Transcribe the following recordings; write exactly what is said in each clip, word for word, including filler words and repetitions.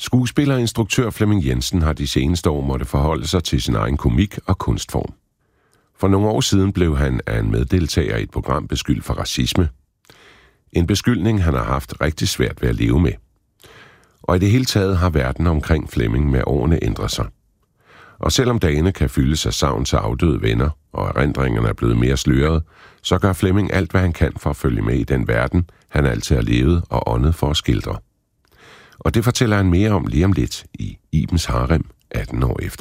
Skuespiller og instruktør Flemming Jensen har de seneste år måtte forholde sig til sin egen komik og kunstform. For nogle år siden blev han af en meddeltager i et program beskyldt for racisme. En beskyldning, han har haft rigtig svært ved at leve med. Og i det hele taget har verden omkring Flemming med årene ændret sig. Og selvom dagene kan fyldes af savn til afdøde venner, og erindringerne er blevet mere slørede, så gør Flemming alt, hvad han kan for at følge med i den verden, han altid har levet og åndet for at skildre. Og det fortæller han mere om lige om lidt i Ibens Harem atten år efter.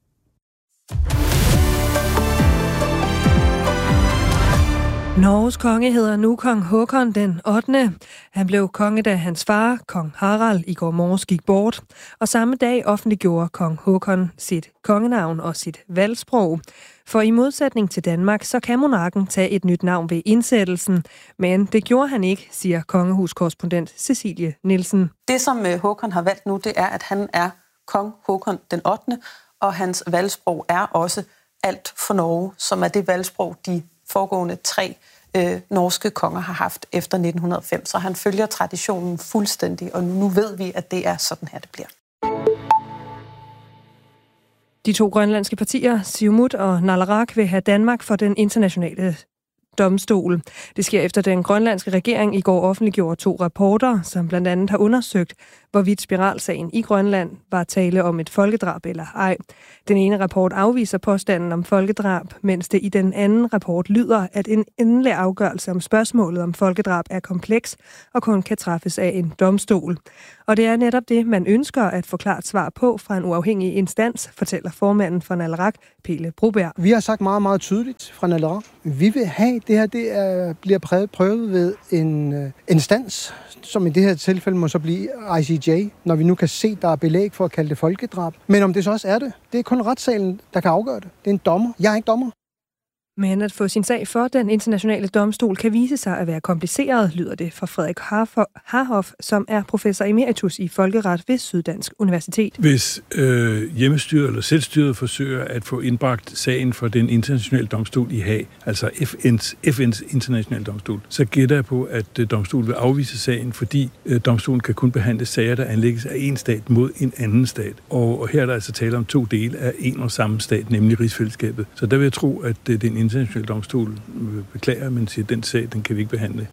Norges konge hedder nu kong Håkon den ottende. Han blev konge, da hans far, kong Harald, i går morges gik bort. Og samme dag offentliggjorde kong Håkon sit kongenavn og sit valgsprog. For i modsætning til Danmark, så kan monarken tage et nyt navn ved indsættelsen. Men det gjorde han ikke, siger kongehuskorrespondent Cecilie Nielsen. Det, som Håkon har valgt nu, det er, at han er kong Håkon den ottende, og hans valgsprog er også alt for Norge, som er det valgsprog, de foregående tre øh, norske konger har haft efter nitten hundrede og fem. Så han følger traditionen fuldstændig, og nu, nu ved vi, at det er sådan her, det bliver. De to grønlandske partier, Siumut og Naleraq, vil have Danmark for den internationale domstol. Det sker efter den grønlandske regering i går offentliggjorde to rapporter, som blandt andet har undersøgt, hvorvidt spiralsagen i Grønland var tale om et folkedrab eller ej. Den ene rapport afviser påstanden om folkedrab, mens det i den anden rapport lyder, at en endelig afgørelse om spørgsmålet om folkedrab er kompleks og kun kan træffes af en domstol. Og det er netop det, man ønsker at få klart svar på fra en uafhængig instans, fortæller formanden for Naleraq, Pelle Broberg. Vi har sagt meget, meget tydeligt fra Naleraq. Vi vil have, det her det er, bliver prøvet, prøvet ved en uh, instans, som i det her tilfælde må så blive I C J, når vi nu kan se, der er belæg for at kalde det folkedrab. Men om det så også er det, det er kun retssalen, der kan afgøre det. Det er en dommer. Jeg er ikke dommer. Men at få sin sag for den internationale domstol kan vise sig at være kompliceret, lyder det fra Frederik Harhoff, som er professor emeritus i folkeret ved Syddansk Universitet. Hvis øh, hjemmestyret eller selvstyret forsøger at få indbragt sagen for den internationale domstol i Haag, altså F N's, F N's internationale domstol, så gætter jeg på, at øh, domstolen vil afvise sagen, fordi øh, domstolen kan kun behandle sager, der anlægges af en stat mod en anden stat. Og, og her er der altså tale om to dele af en og samme stat, nemlig rigsfællesskabet. Så der vil jeg tro, at øh, den internationale domstol beklager, men siger, at den sag, den kan vi ikke behandle.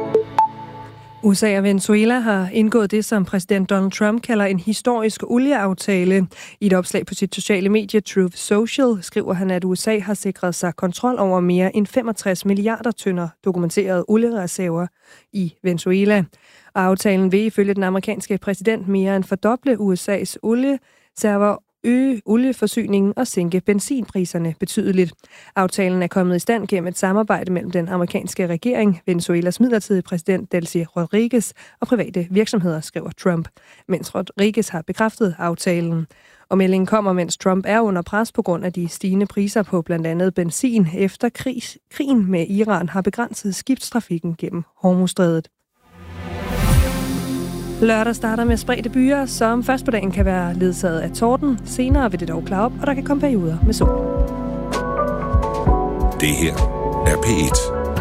U S A og Venezuela har indgået det, som præsident Donald Trump kalder en historisk olieaftale. I et opslag på sit sociale medie Truth Social skriver han, at U S A har sikret sig kontrol over mere end femogtres milliarder tønder dokumenterede oliereserver i Venezuela. Og aftalen vil ifølge den amerikanske præsident mere end fordoble U S A's oliereserver, øge olieforsyningen og sænke benzinpriserne betydeligt. Aftalen er kommet i stand gennem et samarbejde mellem den amerikanske regering, Venezuelas midlertidige præsident Delcy Rodriguez og private virksomheder, skriver Trump, mens Rodriguez har bekræftet aftalen. Og meldingen kommer, mens Trump er under pres på grund af de stigende priser på blandt andet benzin, efter krig, krigen med Iran har begrænset skibstrafikken gennem Hormuzstrædet. Lørdag starter med spredte byer, som først på dagen kan være ledsaget af torden. Senere vil det dog klare op, og der kan komme perioder med sol. Det her er P et.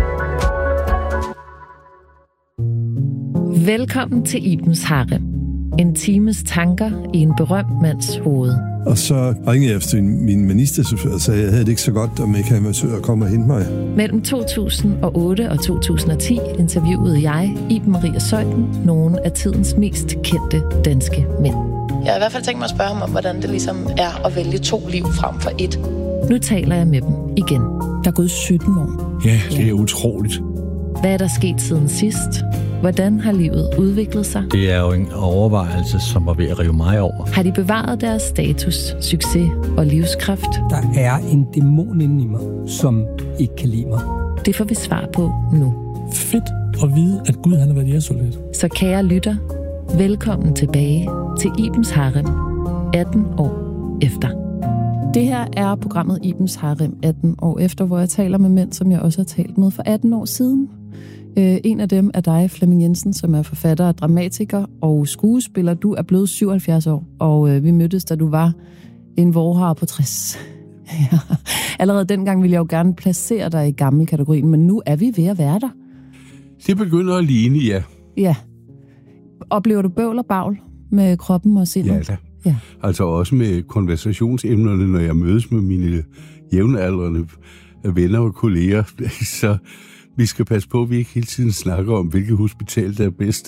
Velkommen til Ibens Harem. En times tanker i en berømt mands hoved. Og så ringede jeg efter min ministerchauffør og sagde, at jeg havde det ikke så godt, om ikke han var komme og hente mig. Mellem to tusind og otte og to tusind og ti interviewede jeg, Iben Maria Zeuthen, nogle af tidens mest kendte danske mænd. Jeg har i hvert fald tænkt mig at spørge ham om, hvordan det ligesom er at vælge to liv frem for et. Nu taler jeg med dem igen. Der er gået sytten år. Ja, det er utroligt. Hvad er der sket siden sidst? Hvordan har livet udviklet sig? Det er jo en overvejelse, som var ved at rive mig over. Har de bevaret deres status, succes og livskraft? Der er en dæmon inde i mig, som ikke kan lide mig. Det får vi svar på nu. Fedt at vide, at Gud han har været jægersoldat. Så kære lytter, velkommen tilbage til Ibens Harem atten år efter. Det her er programmet Ibens Harem atten år efter, hvor jeg taler med mænd, som jeg også har talt med for atten år siden. Øh, en af dem er dig, Flemming Jensen, som er forfatter og dramatiker og skuespiller. Du er blevet syvoghalvfjerds år, og øh, vi mødtes, da du var en vorhar på tres. Ja. Allerede dengang ville jeg jo gerne placere dig i gammel kategorien, men nu er vi ved at være der. Det begynder at ligne, ja. Ja. Oplever du bøvl og bagl med kroppen og sindet? Ja da. Ja. Altså også med konversationsemnerne, når jeg mødes med mine jævnaldrende venner og kolleger, så vi skal passe på, at vi ikke hele tiden snakker om, hvilket hospital der er bedst.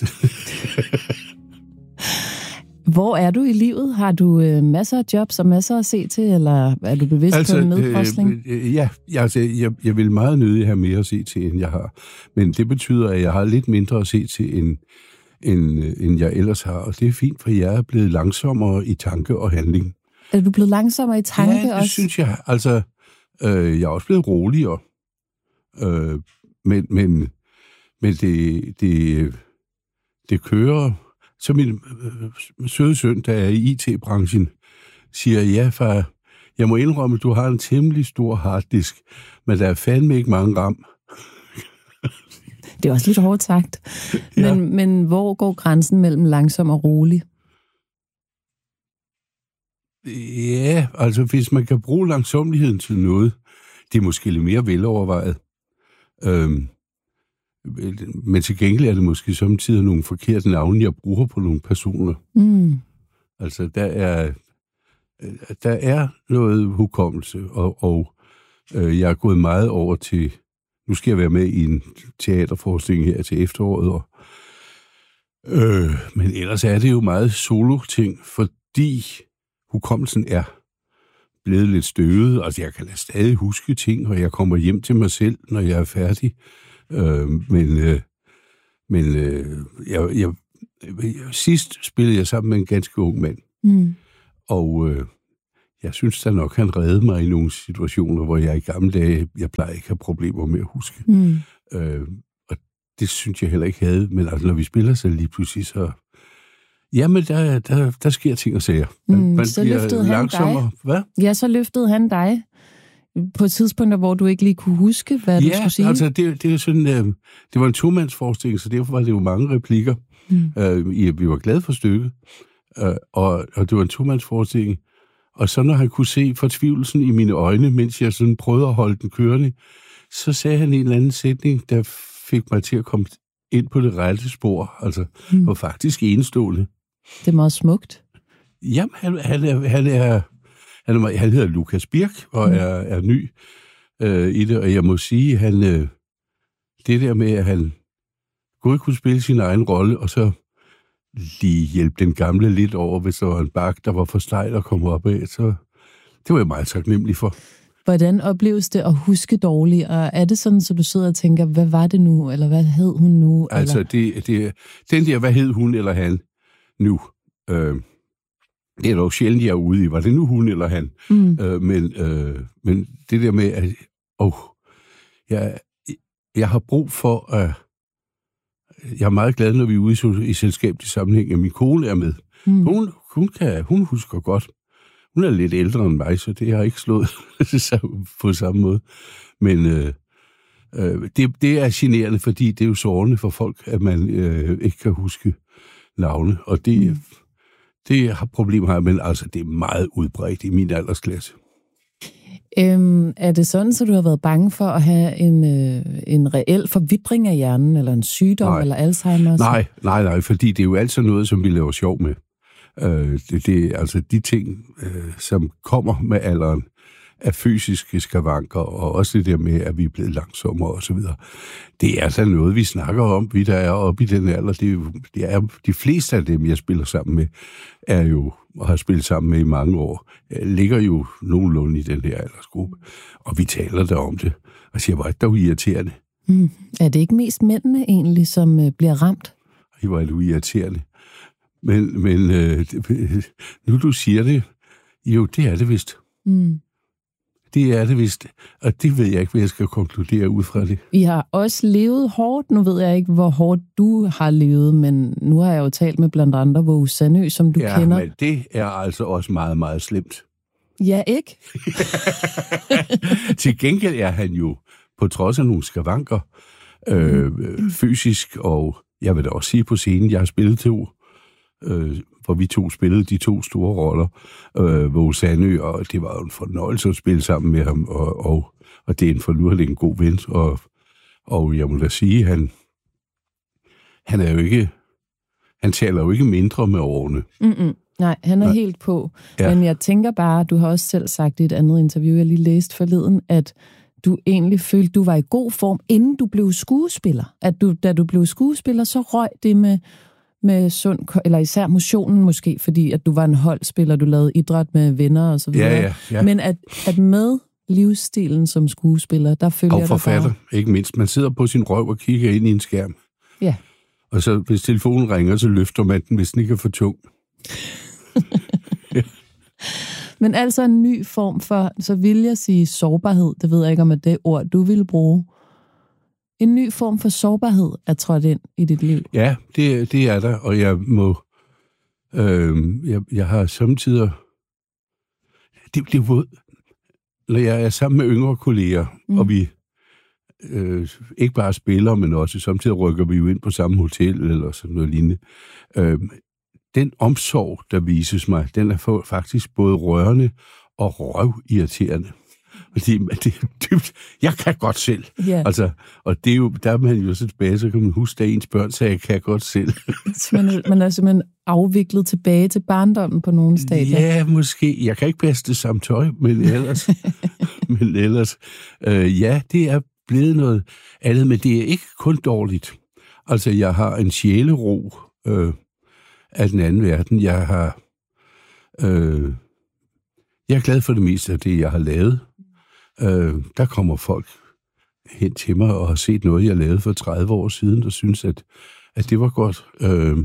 Hvor er du i livet? Har du øh, masser af jobs og masser at se til, eller er du bevidst altså, på en nedfrosling? Øh, ja, altså, jeg, jeg vil meget nødig have mere at se til, end jeg har. Men det betyder, at jeg har lidt mindre at se til, end, end, end jeg ellers har. Og det er fint, for jeg er blevet langsommere i tanke og handling. Er du blevet langsommere i tanke også? Ja, det også? synes jeg. Altså, øh, jeg er også blevet roligere. Øh, men men, men det, det, det kører... Så min øh, søde søn, der er i I T-branchen, siger, ja far, jeg må indrømme, at du har en temmelig stor harddisk, men der er fandme ikke mange ram. Det er også lidt hårdt sagt. Men, ja. men hvor går grænsen mellem langsom og rolig? Ja, altså hvis man kan bruge langsomligheden til noget, det er måske lidt mere velovervejet. Øhm, Men til gengæld er det måske samtidig nogle forkerte navne, jeg bruger på nogle personer. Mm. Altså, der er, der er noget hukommelse, og, og øh, jeg er gået meget over til... Nu skal jeg være med i en teaterforestilling her til efteråret. Og, øh, men ellers er det jo meget solo-ting, fordi hukommelsen er blevet lidt støvet. Altså, jeg kan da stadig huske ting, og jeg kommer hjem til mig selv, når jeg er færdig. Øh, men øh, men øh, jeg, jeg, jeg, sidst spillede jeg sammen med en ganske ung mand. Mm. Og øh, jeg synes da nok, han reddede mig i nogle situationer, hvor jeg i gamle dage, jeg plejer ikke at have problemer med at huske. Mm. Øh, og det synes jeg heller ikke havde. Men altså, når vi spiller, så lige pludselig, så... Jamen, der, der, der sker ting og sager. Man, mm, man så løftede han dig. Hvad? Ja, så løftede han dig. På et tidspunkt, hvor du ikke lige kunne huske, hvad ja, du skulle sige? Ja, altså, det, det er sådan, øh, det var en tomandsforestilling, så derfor var det jo mange replikker. Mm. Øh, vi var glade for stykket, øh, og, og det var en tomandsforestilling. Og så når han kunne se fortvivlelsen i mine øjne, mens jeg sådan prøvede at holde den kørende, så sagde han en eller anden sætning, der fik mig til at komme ind på det rette spor. Altså, mm. var faktisk enestående. Det er meget smukt. Jamen, han, han er... Han er Han, er, han hedder Lukas Birk, og er, er ny øh, i det, og jeg må sige, han øh, det der med, at han godt kunne spille sin egen rolle, og så lige hjælpe den gamle lidt over, hvis der var en bakke, der var for stejl at komme op af, så det var jeg meget taknemmelig for. Hvordan opleves det at huske dårligt, og er det sådan, så du sidder og tænker, hvad var det nu, eller hvad hed hun nu? Altså, det, det, den der, hvad hed hun eller han nu? Øh, Det er dog sjældent, jeg er ude i. Var det nu hun eller han? Mm. Øh, men, øh, men det der med, at åh, jeg, jeg har brug for at... Jeg er meget glad, når vi er ude i, i selskabelig sammenhæng, at min kone er med. Mm. Hun, hun, kan, hun husker godt. Hun er lidt ældre end mig, så det har ikke slået på samme måde. Men øh, øh, det, det er generende, fordi det er jo sårende for folk, at man øh, ikke kan huske navne. Og det... Mm. Det har problemer her, men altså, det er meget udbredt i min aldersklasse. Øhm, er det sådan, så du har været bange for at have en, øh, en reel forvitring af hjernen, eller en sygdom, nej. Eller Alzheimer's? Nej, nej, nej, fordi det er jo altid noget, som vi laver sjov med. Øh, det, det er altså de ting, øh, som kommer med alderen, af fysiske skavanker, og også det der med, at vi er blevet langsommere og så videre. Det er altså noget, vi snakker om, vi der er oppe i den alder. Det er, det er, de fleste af dem, jeg spiller sammen med, er jo, og har spillet sammen med i mange år, ligger jo nogenlunde i den her aldersgruppe. Og vi taler der om det, og siger, hvor er det dog irriterende. Mm. Er det ikke mest mændene egentlig, som øh, bliver ramt? I var jo irriterende. Men, men øh, nu du siger det, jo, det er det vist. Mm. Det er det vist, og det ved jeg ikke, hvad jeg skal konkludere ud fra det. I har også levet hårdt. Nu ved jeg ikke, hvor hårdt du har levet, men nu har jeg jo talt med blandt andre Våge Sandø, som du ja, kender. Ja, men det er altså også meget, meget slemt. Ja, ikke? Til gengæld er han jo, på trods af nogle skavanker, øh, fysisk, og jeg vil da også sige på scenen, jeg har spillet to, øh, hvor vi to spillede de to store roller, øh, Våge Sandø, og det var jo en fornøjelse at spille sammen med ham, og, og, og det er en forlurelig en god ven, og, og jeg må da sige, han, han er jo ikke, han taler jo ikke mindre med årene. Mm-mm. Nej, han er Nej. helt på. Ja. Men jeg tænker bare, du har også selv sagt i et andet interview, jeg lige læste forleden, at du egentlig følte, du var i god form, inden du blev skuespiller. At du, da du blev skuespiller, så røg det med, med sund, eller især motionen måske, fordi at du var en holdspiller, du lavede idræt med venner og så videre. Ja, ja, ja. Men at, at med livsstilen som skuespiller, der følger og forfatter, bare... ikke mindst. Man sidder på sin røv og kigger ind i en skærm. Ja. Og så hvis telefonen ringer, så løfter man den, hvis den ikke er for tung. Ja. Men altså en ny form for, så vil jeg sige sårbarhed, det ved jeg ikke om det er ord, du vil bruge. En ny form for sårbarhed er trådt ind i dit liv. Ja, det, det er der, og jeg må, øh, jeg, jeg har samtidig, det, det, når jeg er sammen med yngre kolleger, mm. og vi øh, ikke bare spiller, men også samtidig rykker vi jo ind på samme hotel, eller sådan noget lignende, øh, den omsorg, der vises mig, den er faktisk både rørende og røvirriterende. Fordi det er dybt. Jeg kan godt selv. Yeah. Altså, og det er jo, der er man jo så tilbage, så kan man huske, at ens børn sagde, jeg kan godt selv. man, man er simpelthen afviklet tilbage til barndommen på nogle stadier. Ja, måske. Jeg kan ikke passe det samme tøj, men ellers, men ellers øh, ja, det er blevet noget andet, men det er ikke kun dårligt. Altså, jeg har en sjælero, øh, af den anden verden. Jeg har øh, jeg er glad for det meste af det, jeg har lavet. Øh, der kommer folk hen til mig og har set noget, jeg lavede for tredive år siden, og synes, at, at det var godt. Øh,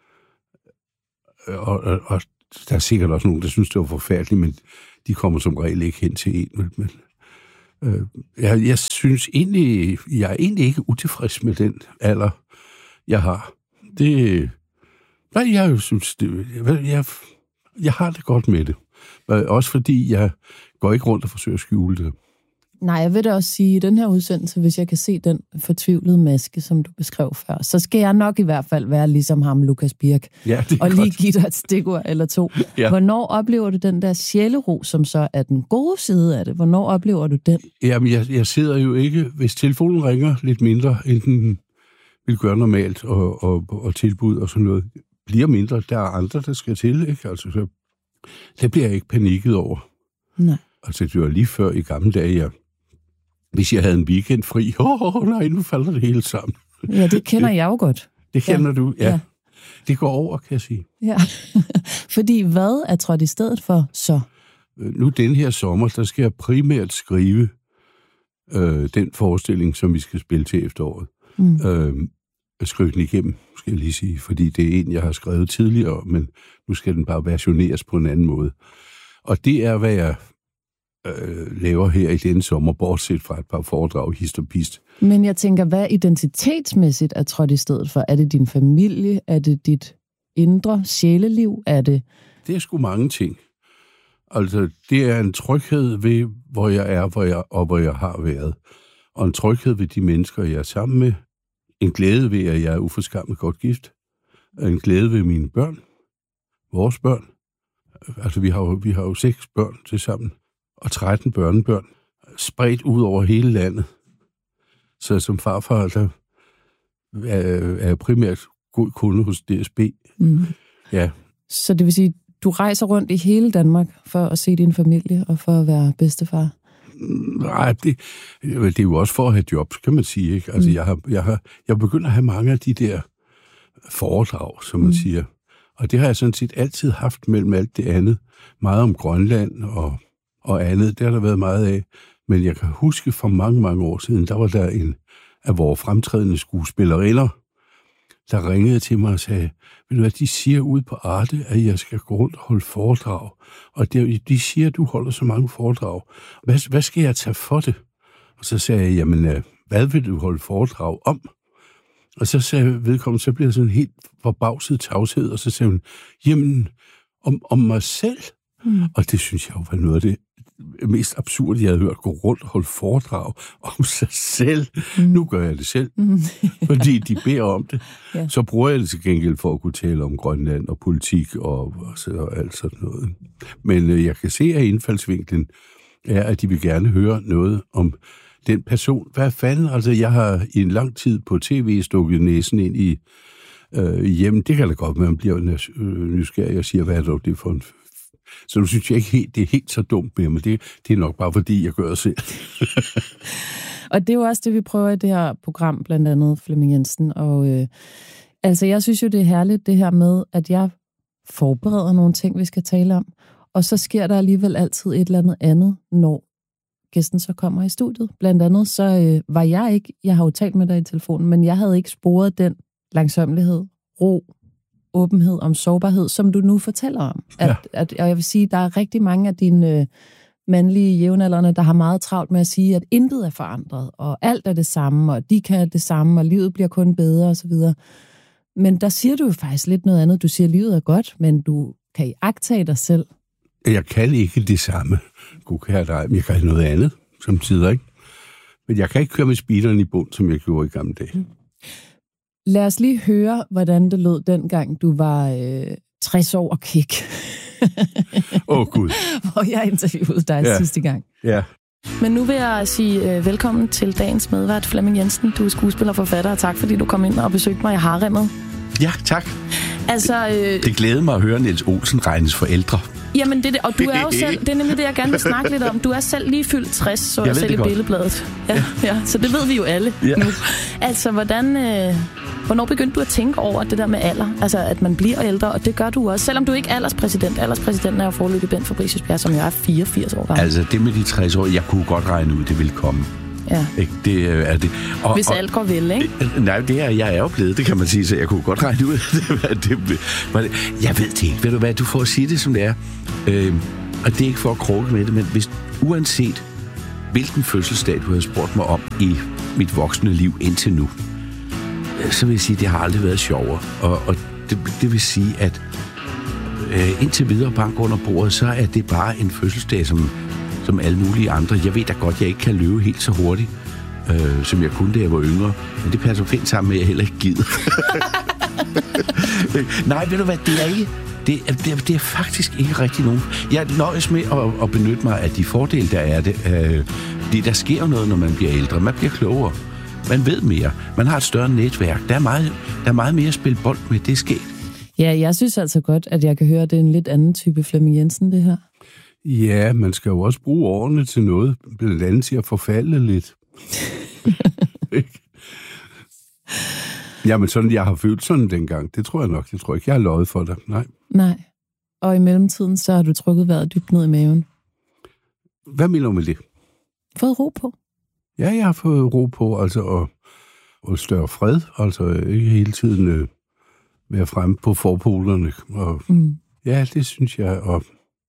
og, og, og der er sikkert også nogen, der synes, det var forfærdeligt, men de kommer som regel ikke hen til en. Men, øh, jeg, jeg synes egentlig, jeg er egentlig ikke utilfreds med den alder, jeg har. Det Nej, jeg synes, det, jeg, jeg, jeg har det godt med det. Også fordi jeg går ikke rundt og forsøger at skjule det. Nej, jeg vil da også sige, at i den her udsendelse, hvis jeg kan se den fortvivlede maske, som du beskrev før, så skal jeg nok i hvert fald være ligesom ham, Lukas Birk, ja, og godt. lige give dig et stikord eller to. Ja. Hvornår oplever du den der sjælero, som så er den gode side af det? Hvornår oplever du den? Jamen, jeg, jeg sidder jo ikke, hvis telefonen ringer lidt mindre, end den vil gøre normalt, og, og, og tilbud og sådan noget, bliver mindre. Der er andre, der skal til, ikke? Altså, så, det bliver jeg ikke panikket over. Nej. Altså, det var lige før i gamle dage, jeg, hvis jeg havde en weekend fri, åh, oh, nej, nu falder det hele sammen. Ja, det kender jeg jo godt. Det kender ja. du, ja. ja. Det går over, kan jeg sige. Ja, fordi hvad er trådt i stedet for så? Nu den her sommer, der skal jeg primært skrive øh, den forestilling, som vi skal spille til efteråret. Mm. Øh, skrive den igennem, skal jeg lige sige, fordi det er en, jeg har skrevet tidligere, men nu skal den bare versioneres på en anden måde. Og det er, hvad jeg øh, laver her i denne sommer, bortset fra et par foredrag, hist og pist. Men jeg tænker, hvad identitetsmæssigt er trådt i stedet for? Er det din familie? Er det dit indre sjæleliv? Er det... Det er sgu mange ting. Altså, det er en tryghed ved, hvor jeg er, hvor jeg, og hvor jeg har været. Og en tryghed ved de mennesker, jeg er sammen med. En glæde ved, at jeg er uforskammet godt gift. En glæde ved mine børn. Vores børn. Altså, vi har jo, vi har jo seks børn til sammen. Og tretten børnebørn. Spredt ud over hele landet. Så som farfar, der er jeg primært god kunde hos D S B. Mm. Ja. Så det vil sige, du rejser rundt i hele Danmark for at se din familie og for at være bedstefar? Nej, det, det er jo også for at have jobs, kan man sige. Ikke? Altså, mm. jeg har, jeg har, jeg begynder at have mange af de der foredrag, som man mm. siger. Og det har jeg sådan set altid haft mellem alt det andet. Meget om Grønland og, og andet. Det har der været meget af. Men jeg kan huske for mange, mange år siden, der var der en af vores fremtrædende skuespillerinder, der ringede til mig og sagde, ved du hvad, de siger ude på Arte, at jeg skal gå rundt og holde foredrag. Og det, de siger, at du holder så mange foredrag. Hvad, hvad skal jeg tage for det? Og så sagde jeg, jamen, hvad vil du holde foredrag om? Og så sagde vedkommende, så blev jeg sådan helt forbavset tavshed, og så sagde hun, jamen, om, om mig selv. Mm. Og det synes jeg jo var noget af det mest absurde, jeg havde hørt, gå rundt og holde foredrag om sig selv. Mm. Nu gør jeg det selv, mm. fordi de beder om det. Ja. Så bruger jeg det til gengæld for at kunne tale om Grønland og politik og, og, så, og alt sådan noget. Men øh, jeg kan se, at indfaldsvinklen er, at de vil gerne høre noget om den person. Hvad fanden? Altså, jeg har i en lang tid på tv stukket næsen ind i Øh, jamen, det kan da godt være, man bliver nysgerrig og siger, hvad er det, det for en... Så nu synes jeg ikke helt, det er helt så dumt med, men det, det er nok bare, fordi jeg gør det selv. Og det er jo også det, vi prøver i det her program, blandt andet Flemming Jensen. Og øh, altså, jeg synes jo, det er herligt, det her med, at jeg forbereder nogle ting, vi skal tale om, og så sker der alligevel altid et eller andet andet, når gæsten så kommer i studiet. Blandt andet så øh, var jeg ikke, jeg har jo talt med dig i telefonen, men jeg havde ikke sporet den langsommelighed, ro, åbenhed om sårbarhed, som du nu fortæller om. At, ja. at, og jeg vil sige, der er rigtig mange af dine øh, mandlige jævnaldrende, der har meget travlt med at sige, at intet er forandret, og alt er det samme, og de kan det samme, og livet bliver kun bedre, osv. Men der siger du jo faktisk lidt noget andet. Du siger, at livet er godt, men du kan iagttage dig selv. Jeg kan ikke det samme, god kære dig, men jeg kan noget andet, som tider, ikke? Men jeg kan ikke køre med speederen i bund, som jeg gjorde i gamle dage. Mm. Lad os lige høre, hvordan det lød dengang, du var øh, tres år og kik. Åh, oh, Gud. Hvor jeg interviewede dig ja. sidste gang. Ja. Men nu vil jeg sige øh, velkommen til dagens medvært, Flemming Jensen. Du er skuespiller og forfatter, og tak fordi du kom ind og besøgte mig i Haremmet. Ja, tak. Altså, øh, det glæder mig at høre Niels Olsen regnes forældre. Jamen, det, og du er jo selv, det er nemlig det, jeg gerne vil snakke lidt om. Du er selv lige fyldt tres, så jeg, jeg selv i billedbladet. Ja, ja. Ja, så det ved vi jo alle ja. nu. Altså, hvordan, øh, hvornår begyndte du at tænke over det der med alder? Altså, at man bliver ældre, og det gør du også, selvom du ikke er alderspræsident. Alderspræsidenten er jo foreløbig Bent Fabricius-Bjerg, som jeg er fireogfirs år gammel. Altså, det med de tres år, jeg kunne godt regne ud, det ville komme. Ja. Ikke? Det er det. Og, Hvis og, alt går vel, ikke? Nej, det er, jeg er jo blevet, det kan man sige, så jeg kunne godt regne ud. det, det, jeg ved det ikke. Ved du hvad, du får at sige det, som det er. Øh, og det er ikke for at kroge med det, men hvis, uanset hvilken fødselsdag du har spurgt mig om i mit voksne liv indtil nu, så vil jeg sige, at det har aldrig været sjovere. Og, og det, det vil sige, at øh, indtil videre bank under bordet, så er det bare en fødselsdag, som som alle mulige andre. Jeg ved da godt, at jeg ikke kan løbe helt så hurtigt, øh, som jeg kunne, da jeg var yngre. Men det passer fint sammen med, at jeg heller ikke gider. Nej, ved du hvad, det er ikke... Det er, det, er, det er faktisk ikke rigtig nogen... Jeg nøjes med at, at benytte mig af de fordele, der er det. Øh, det. Der sker noget, når man bliver ældre. Man bliver klogere. Man ved mere. Man har et større netværk. Der er meget, der er meget mere at spille bold med. Det er sket. Ja, jeg synes altså godt, at jeg kan høre, at det er en lidt anden type Flemming Jensen, det her. Ja, man skal jo også bruge årene til noget, blandt andet til at forfalde lidt. Jamen sådan, jeg har følt sådan dengang. Det tror jeg nok. Det tror jeg ikke, jeg har løjet for dig. Nej. Nej. Og i mellemtiden, så har du trukket vejret dybt ned i maven. Hvad mener du med det? Fået ro på. Ja, jeg har fået ro på, altså, og, og større fred. Altså ikke hele tiden øh, være fremme på forpolerne. Og, mm. Ja, det synes jeg, og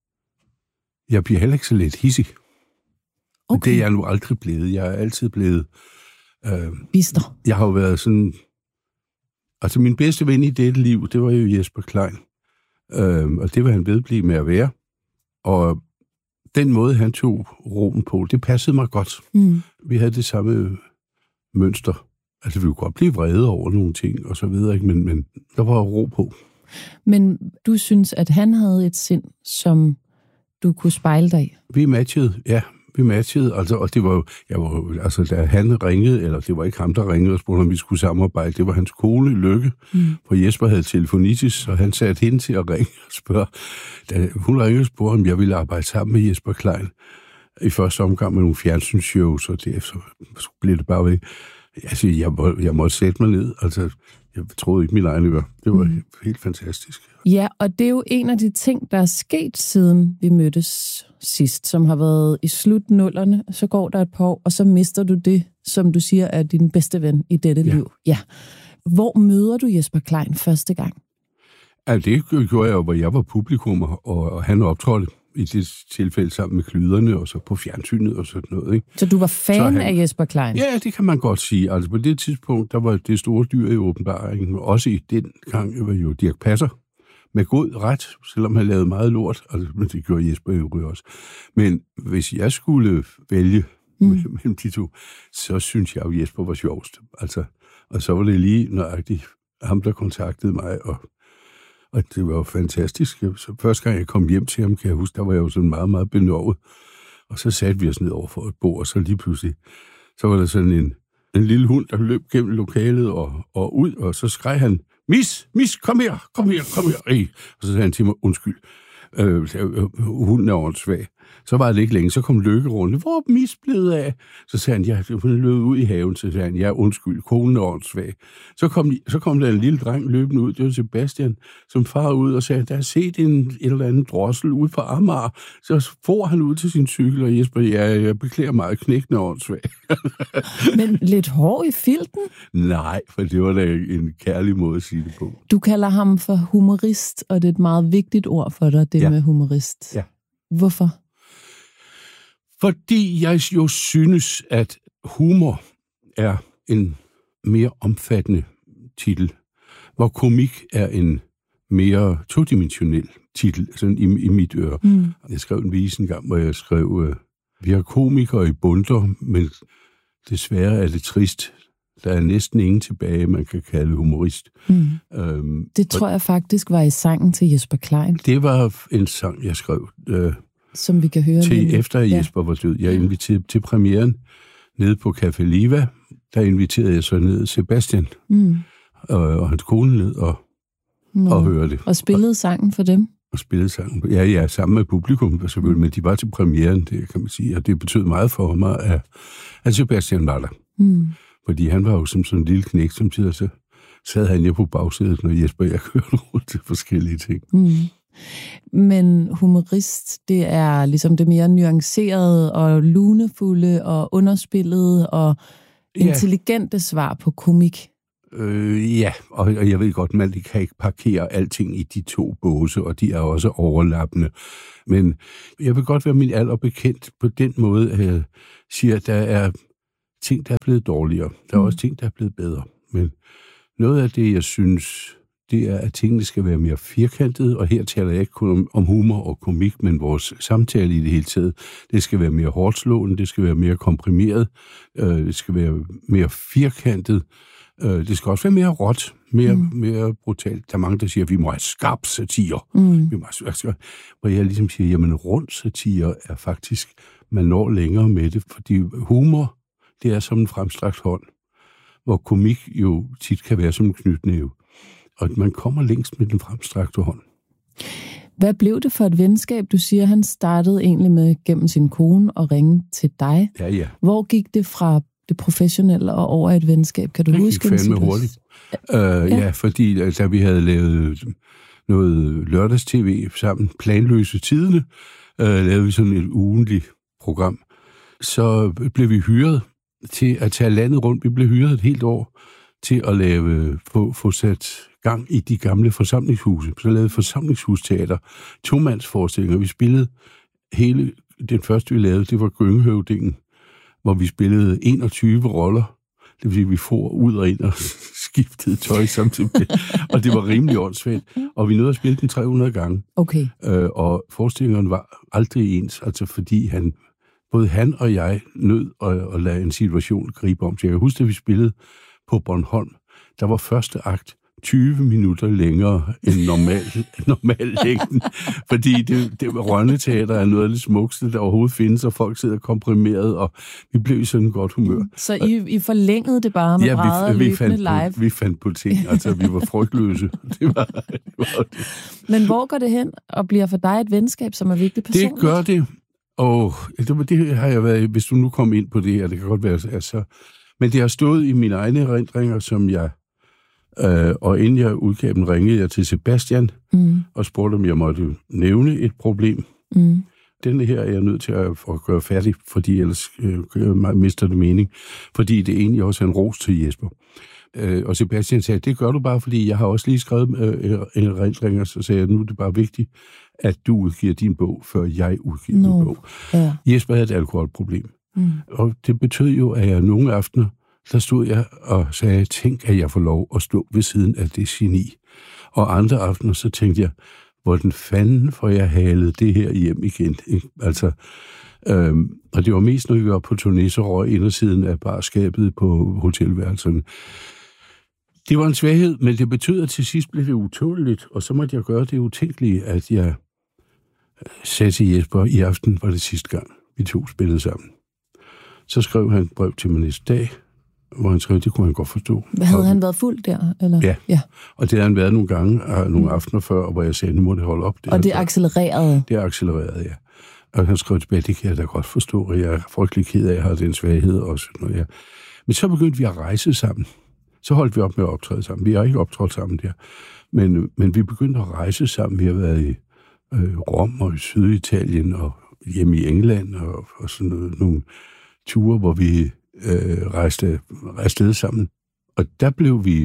jeg bliver heller ikke så lidt hissig. Okay. Det er jeg nu aldrig blevet. Jeg er altid blevet... Øh, Bister. Jeg har jo været sådan... Altså, min bedste ven i dette liv, det var jo Jesper Klein. Øh, og det var han vedblive med at være. Og den måde, han tog roen på, det passede mig godt. Mm. Vi havde det samme mønster. Altså, vi kunne godt blive vrede over nogle ting, og så videre, ikke? Men, men der var ro på. Men du synes, at han havde et sind, som du kunne spejle dig i? Vi matchede, ja. Vi matchede, altså, og det var jo, jeg var jo, altså, da han ringede, eller det var ikke ham, der ringede og spurgte, om vi skulle samarbejde, det var hans kone, Lykke, mm. for Jesper havde telefonitis, og han satte hende til at ringe og spørge. Da hun ringede og spurgte, om jeg ville arbejde sammen med Jesper Klein, i første omgang med nogle fjernsynsshows, og det, så blev det bare ved. Altså, jeg, må, jeg måtte sætte mig ned, altså, jeg troede ikke min egen øre. Det var mm. helt fantastisk. Ja, og det er jo en af de ting, der er sket, siden vi mødtes sidst, som har været i slut nullerne. Så går der et par år, og så mister du det, som du siger, er din bedste ven i dette ja. liv. Ja. Hvor møder du Jesper Klein første gang? Ja, det gjorde jeg jo, hvor jeg var publikum, og, og han optrådte i det tilfælde sammen med Klyderne, og så på fjernsynet og sådan noget. Ikke? Så du var fan han, af Jesper Klein? Ja, det kan man godt sige. Altså på det tidspunkt, der var det store dyr i åbenbaringen. Også i den gang var jo Dirch Passer med god ret, selvom han lavede meget lort. Altså, men det gjorde Jesper jo også. Men hvis jeg skulle vælge mm. mellem de to, så synes jeg jo, Jesper var sjovest. Altså, og så var det lige nøjagtigt ham, der kontaktede mig, og Og det var jo fantastisk. Så første gang jeg kom hjem til ham, kan jeg huske, der var jeg jo sådan meget, meget benovet. Og så satte vi os ned over for et bord, og så lige pludselig, så var der sådan en, en lille hund, der løb gennem lokalet og, og ud, og så skreg han, Mis, mis, kom her, kom her, kom her. Ej. Og så sagde han til mig, undskyld, øh, øh, hunden er åndssvag. Så var det ikke længe, så kom Lykke rundt. Hvor er Mis blevet af? Så sagde han, ja, hun løb ud i haven. Så sagde han, ja, undskyld, konen er åndssvag. Så kom, så kom der en lille dreng løbende ud, det var Sebastian, som far ud og sagde, der er set en, en eller anden drossel ude på Amager. Så får han ud til sin cykel, og Jesper, ja, jeg beklager meget, knækken er åndssvag. Men lidt hård i filten? Nej, for det var da en kærlig måde at sige det på. Du kalder ham for humorist, og det er et meget vigtigt ord for dig, det ja. med humorist. Ja. Hvorfor? Fordi jeg jo synes, at humor er en mere omfattende titel, hvor komik er en mere todimensionel titel, sådan i, i mit øre. Mm. Jeg skrev en vise en gang, hvor jeg skrev, øh, vi har komikere i bundter, men desværre er det trist. Der er næsten ingen tilbage, man kan kalde humorist. Mm. Øhm, det tror jeg faktisk var i sangen til Jesper Klein. Det var en sang, jeg skrev. Øh, Som vi kan høre til lige. Efter Jesper ja. var død. Jeg inviterede til premieren nede på Café Liva. Der inviterede jeg så ned Sebastian mm. og, og hans kone ned og, og hørte det. Og spillede sangen for dem? Og spillede sangen. Ja, ja, sammen med publikum selvfølgelig, men de var til premieren, det kan man sige. Og det betød meget for mig, at, at Sebastian var der. Mm. Fordi han var jo som sådan en lille knæk, som tider, så sad han jo på bagsædet, når Jesper og jeg kørte rundt til forskellige ting. Mm. Men humorist, det er ligesom det mere nuancerede og lunefulde og underspillede og intelligente ja. svar på komik. Øh, ja, og, og jeg ved godt, man kan ikke parkere alting i de to båse, og de er også overlappende. Men jeg vil godt være min alder bekendt på den måde, at jeg siger, at der er ting, der er blevet dårligere. Der er mm. også ting, der er blevet bedre. Men noget af det, jeg synes, det er, at tingene skal være mere firkantede, og her taler jeg ikke kun om, om humor og komik, men vores samtale i det hele taget. Det skal være mere hårdslående, det skal være mere komprimeret, øh, det skal være mere firkantet, øh, det skal også være mere råt, mere, mm. mere brutalt. Der er mange, der siger, at vi må have skarp satire. Mm. Vi må have, hvor jeg ligesom siger, jamen rund satire er faktisk, man når længere med det, fordi humor, det er som en fremstrakt hånd, hvor komik jo tit kan være som en knytnæve. Og man kommer længst med den fremstrakte hånd. Hvad blev det for et venskab? Du siger, han startede egentlig med gennem sin kone og ringe til dig. Ja, ja. Hvor gik det fra det professionelle og over et venskab? Kan du det huske det? Det gik fandme hurtigt. Uh, ja. ja, fordi da vi havde lavet noget lørdags-tv sammen, Planløse Tidene, uh, lavede vi sådan et ugentligt program. Så blev vi hyret til at tage landet rundt. Vi blev hyret et helt år til at lave, få, få sat gang i de gamle forsamlingshuse. Så lavede forsamlingshusteater, tomandsforestillinger. Vi spillede hele, den første vi lavede, det var Gyngehøvdingen, hvor vi spillede enogtyve roller. Det vil sige, vi for ud og ind og skiftede tøj samtidig. Og det var rimelig åndssvagt. Og vi nåede at spille den tre hundrede gange. Okay. Øh, og forestillingerne var aldrig ens, altså fordi han, både han og jeg nød at, at lade en situation gribe om. Så jeg kan huske, at vi spillede på Bornholm. Der var første akt tyve minutter længere end normal, normal længden, fordi det, det Rønneteater er noget af det smukste, der overhovedet findes, og folk sidder komprimeret, og vi blev i sådan et godt humør. Så I, I forlængede det bare med ja, brædder og løbende live? På, vi fandt på ting, altså vi var frygtløse. Det var, det var det. Men hvor går det hen og bliver for dig et venskab, som er vigtigt personligt? Det gør det, og det, det har jeg været, hvis du nu kom ind på det her, det kan godt være, altså, men det har stået i mine egne erindringer, som jeg Uh, og inden jeg udgav den, ringede jeg til Sebastian mm. og spurgte, om jeg måtte nævne et problem. Mm. Denne her er jeg nødt til at, at gøre færdig, fordi ellers uh, mister det mening. Fordi det egentlig også er en ros til Jesper. Uh, og Sebastian sagde, det gør du bare, fordi jeg har også lige skrevet uh, en erindringer, så sagde jeg, nu er det bare vigtigt, at du udgiver din bog, før jeg udgiver no. din bog. Ja. Jesper havde et alkoholproblem. Mm. Og det betød jo, at jeg nogle aftener, der stod jeg og sagde, tænk, at jeg får lov at stå ved siden af det geni. Og andre aftener, så tænkte jeg, hvordan fanden får jeg halet det her hjem igen? Ikke? Altså, øhm, og det var mest, når vi var på turné, så røg indersiden af barskabet på hotelværelserne. Det var en svaghed, men det betød, at til sidst blev det utåleligt, og så måtte jeg gøre det utænkelige, at jeg sagde til Jesper, i aften var det sidste gang, vi to spillede sammen. Så skrev han et brev til mig næste dag, hvor han skrev, det kunne han godt forstå. Havde han været fuld der? Eller? Ja. ja, og det havde han været nogle gange, nogle aftener før, hvor jeg sagde, nu må det holde op. Det og det accelererede? Det accelererede, ja. Og han skrev tilbage, det kan jeg da godt forstå, og jeg er frygtelig ked af, at jeg har den svaghed også. Når jeg... Men så begyndte vi at rejse sammen. Så holdt vi op med at optræde sammen. Vi har ikke optrådt sammen der. Men, men vi begyndte at rejse sammen. Vi har været i øh, Rom og i Syditalien og hjemme i England og, og sådan noget, nogle ture, hvor vi øh, rejste afsted sammen. Og der blev vi...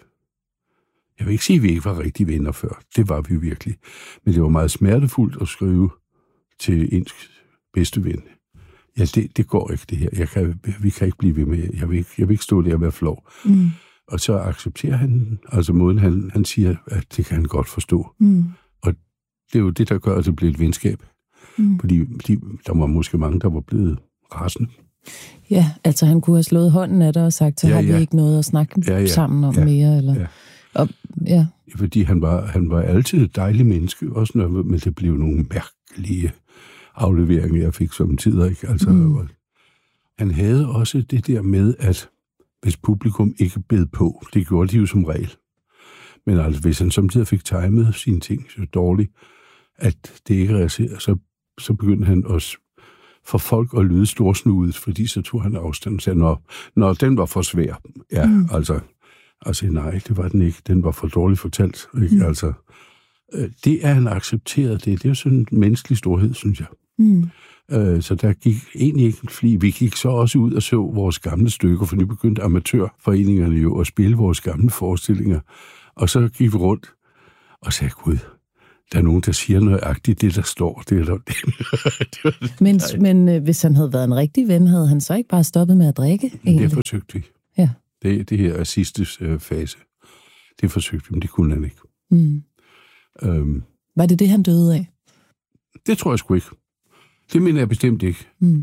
Jeg vil ikke sige, at vi ikke var rigtig venner før. Det var vi virkelig. Men det var meget smertefuldt at skrive til ens bedste ven. Ja, det, det går ikke, det her. Jeg kan, vi kan ikke blive ved med. Jeg vil ikke, jeg vil ikke stå der og være flov. Mm. Og så accepterer han, altså måden han, han siger, at det kan han godt forstå. Mm. Og det er jo det, der gør, at det bliver et venskab. Mm. Fordi, fordi der var måske mange, der var blevet rasende. Ja, altså han kunne have slået hånden af dig og sagt, så ja, har vi ja. ikke noget at snakke ja, ja. sammen om ja. mere. Eller... Ja. Og, ja. Fordi han var, han var altid et dejligt menneske, også når men det blev nogle mærkelige afleveringer, jeg fik som tider. Ikke? Altså, mm. Han havde også det der med, at hvis publikum ikke bed på, det gjorde de jo som regel. Men altså, hvis han samtidig fik timet sine ting så dårligt, at det ikke reagerede, så, så begyndte han også for folk at lyde storsnudet, fordi så tog han afstand og sagde, når, når den var for svær. Ja, mm. altså, altså nej, det var den ikke. Den var for dårligt fortalt. Ikke? Mm. Altså, det er han accepteret. Det, det er jo sådan en menneskelig storhed, synes jeg. Mm. Øh, så der gik egentlig ikke en fli. Vi gik så også ud og så vores gamle stykker, for nu begyndte amatørforeningerne jo at spille vores gamle forestillinger. Og så gik vi rundt og sagde, gud, der er nogen, der siger nøjagtigt det, der står. Det er der, det, det var, men men øh, hvis han havde været en rigtig ven, havde han så ikke bare stoppet med at drikke? Egentlig? Det forsøgte vi. Ja. Det, det her er sidste øh, fase. Det forsøgte vi, men det kunne han ikke. Mm. Øhm, Var det det, han døde af? Det tror jeg sgu ikke. Det mener jeg bestemt ikke. Mm.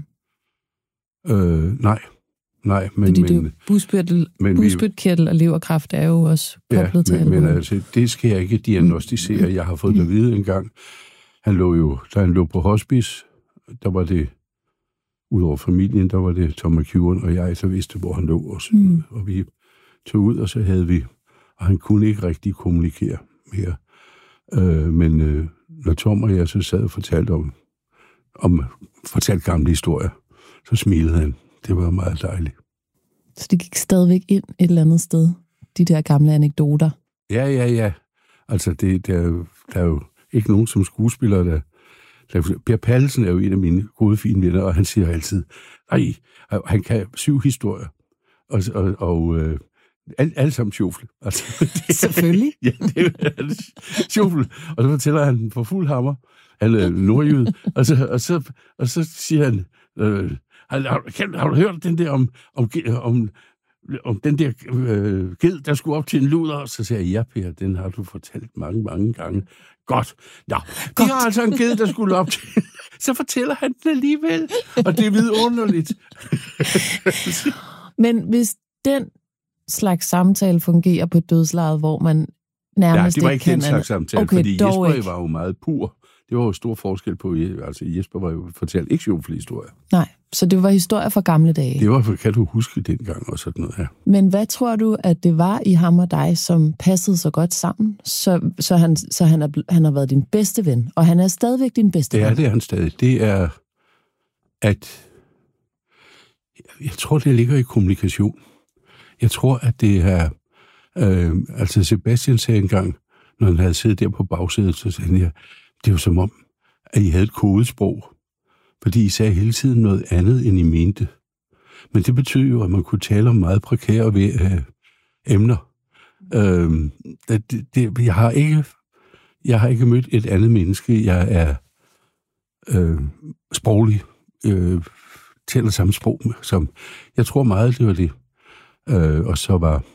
Øh, nej. Nej, men... Fordi men, det bugspytkirtel og leverkræft er jo også koblet ja, til men, men altså, det skal jeg ikke diagnostisere. Jeg har fået det at vide engang. Han lå jo, da han lå på hospice, der var det, udover familien, der var det Tom McEwan og jeg, der vidste, hvor han lå. Og, så, mm. og vi tog ud, og så havde vi... Og han kunne ikke rigtig kommunikere mere. Øh, men øh, når Tom og jeg så sad og fortalte om, om fortalte gamle historier, så smilede han. Det var meget dejligt. Så det gik stadigvæk ind et eller andet sted, de der gamle anekdoter? Ja, ja, ja. Altså, det, der, er jo, der er jo ikke nogen som skuespiller, der... der Per Pallesen er jo en af mine gode, fine venner, og han siger altid, ej, han kan syv historier, og, og, og øh, alle, alle sammen sjofle. Altså, selvfølgelig. Ja, det er sjofle. Og så fortæller han den på fuld hammer. Han er nordjyde. og, så, og, så, og så siger han... Øh, Har, har du hørt den der om, om, om, om den der øh, ged, der skulle op til en luder? Så siger jeg, ja, Per, den har du fortalt mange, mange gange. Godt. Ja, de har altså en ged, der skulle op til. Så fortæller han den alligevel. Og det er vidunderligt. Men hvis den slags samtale fungerer på dødslejet, hvor man nærmest ja, det var ikke ikke den slags samtale, okay, fordi Jesper ikke. var jo meget pur. Det var jo stor forskel på, altså Jesper var jo fortalt ikke sjovfulde historier. Nej, så det var historier fra gamle dage. Det var, kan du huske dengang og sådan noget her. Men hvad tror du, at det var i ham og dig, som passede så godt sammen, så, så, han, så han, er, han har været din bedste ven, og han er stadigvæk din bedste ven? Ja, det er han stadig. Det er, at jeg tror, det ligger i kommunikation. Jeg tror, at det er, øh, altså Sebastian sagde engang, når han havde siddet der på bagsædet, så sagde han, det er jo som om, at I havde et kodesprog, fordi I sagde hele tiden noget andet, end I mente. Men det betyder jo, at man kunne tale om meget prekære øh, emner. Øh, det, det, jeg, har ikke, jeg har ikke mødt et andet menneske. Jeg er øh, sproglig, øh, taler samme sprog med. Som, jeg tror meget, det var det. Øh, og så var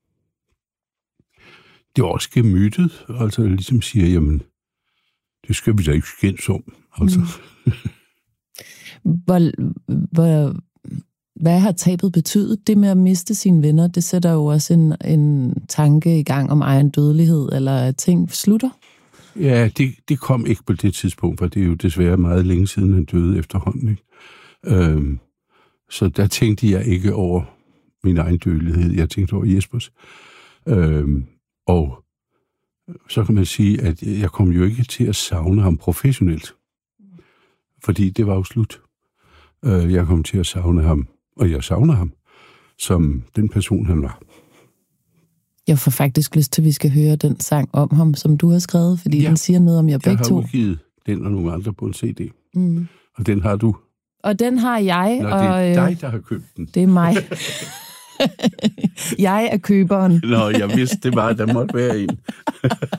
det var også gemyttet, altså ligesom siger, jamen, det skal vi da ikke skændes om. Altså. Mm. hvor, hvor, hvad har tabet betydet? Det med at miste sine venner, det sætter jo også en, en tanke i gang om egen dødelighed, eller at ting slutter? Ja, det, det kom ikke på det tidspunkt, for det er jo desværre meget længe siden, han døde efterhånden. Ikke? Øhm, så der tænkte jeg ikke over, min egen dødelighed. Jeg tænkte over Jespers. Øhm, og så kan man sige, at jeg kom jo ikke til at savne ham professionelt. Fordi det var jo slut. Øh, jeg kom til at savne ham, og jeg savner ham, som den person, han var. Jeg får faktisk lyst til, at vi skal høre den sang om ham, som du har skrevet, fordi ja. den siger noget om jer begge to. Jeg har udgivet den og nogle andre på en C D. Mm. Og den har du. Og den har jeg. Nå, og, det er dig, der har købt den. Det er mig. Jeg er køberen. Nå, jeg vidste det bare, der måtte være en.